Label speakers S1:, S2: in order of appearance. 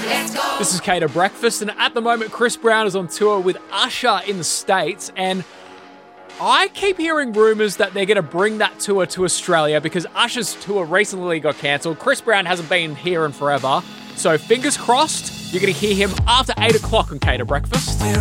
S1: This is Cater Breakfast, and at the moment, Chris Brown is on tour with Usher in the States, and I keep hearing rumours that they're going to bring that tour to Australia because Usher's tour recently got cancelled. Chris Brown hasn't been here in forever, so fingers crossed, you're going to hear him after 8 o'clock on Cater Breakfast.